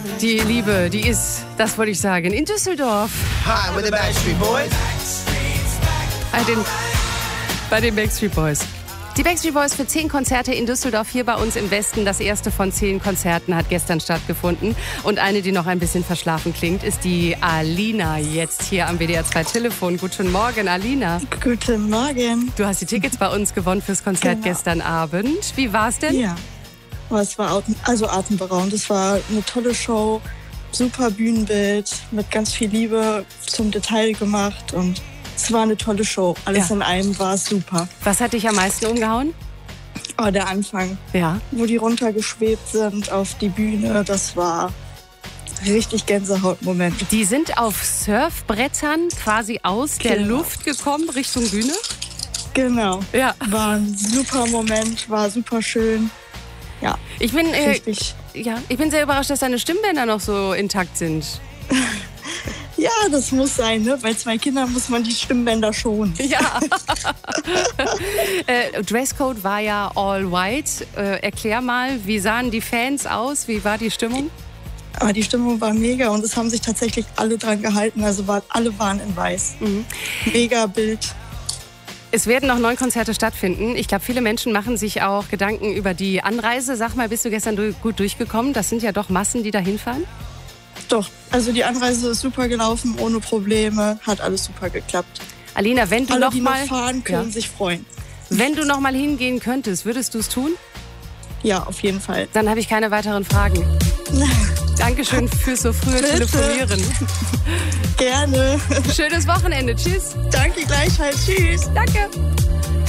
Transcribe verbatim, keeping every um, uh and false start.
Die Liebe, die ist, das wollte ich sagen, in Düsseldorf. Hi, with the Backstreet Boys. Bei den, bei den Backstreet Boys. Die Backstreet Boys für zehn Konzerte in Düsseldorf, hier bei uns im Westen. Das erste von zehn Konzerten hat gestern stattgefunden. Und eine, die noch ein bisschen verschlafen klingt, ist die Alina jetzt hier am W D R zwei Telefon. Guten Morgen, Alina. Guten Morgen. Du hast die Tickets bei uns gewonnen fürs Konzert Genau. gestern Abend. Wie war's denn? Ja, oh, es war atem, also atemberaubend. Es war eine tolle Show, super Bühnenbild, mit ganz viel Liebe zum Detail gemacht und es war eine tolle Show. Alles Ja. in einem war super. Was hat dich am meisten umgehauen? Oh, der Anfang, Ja. wo die runtergeschwebt sind auf die Bühne, das war richtig Gänsehautmoment. Die sind auf Surfbrettern quasi aus der Genau. Luft gekommen Richtung Bühne? Genau. Ja. War ein super Moment, war super schön. Ja, Ich bin, äh, richtig. ja, ich bin sehr überrascht, dass deine Stimmbänder noch so intakt sind. Ja, das muss sein, ne? Bei zwei Kindern muss man die Stimmbänder schonen. Ja. äh, Dresscode war ja all white. Äh, erklär mal, wie sahen die Fans aus? Wie war die Stimmung? Aber die Stimmung war mega und es haben sich tatsächlich alle dran gehalten. Also war, alle waren in weiß. Mhm. Mega Bild. Es werden noch neun Konzerte stattfinden. Ich glaube, viele Menschen machen sich auch Gedanken über die Anreise. Sag mal, bist du gestern du- gut durchgekommen? Das sind ja doch Massen, die da hinfahren. Doch, also die Anreise ist super gelaufen, ohne Probleme. Hat alles super geklappt. Alina, wenn du Alle, noch die mal, noch fahren, können ja. sich freuen. wenn du noch mal hingehen könntest, würdest du es tun? Ja, auf jeden Fall. Dann habe ich keine weiteren Fragen. Dankeschön fürs so frühe Bitte. Telefonieren. Gerne. Schönes Wochenende. Tschüss. Danke gleichfalls. Tschüss. Danke.